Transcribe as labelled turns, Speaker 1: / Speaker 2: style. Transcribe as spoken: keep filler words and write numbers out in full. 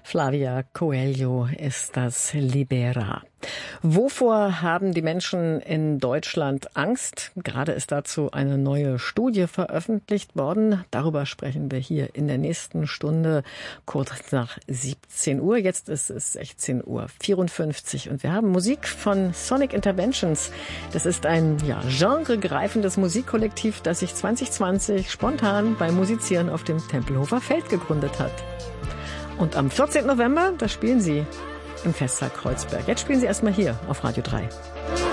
Speaker 1: Flavia Coelho ist das Libera. Wovor haben die Menschen in Deutschland Angst? Gerade ist dazu eine neue Studie veröffentlicht worden. Darüber sprechen wir hier in der nächsten Stunde kurz nach siebzehn Uhr. Jetzt ist es sechzehn Uhr vierundfünfzig und wir haben Musik von Sonic Interventions. Das ist ein ja, genregreifendes Musikkollektiv, das sich zwanzig zwanzig spontan beim Musizieren auf dem Tempelhofer Feld gegründet hat. Und am vierzehnten November, da spielen sie im Festsaal Kreuzberg. Jetzt spielen sie erstmal hier auf Radio drei.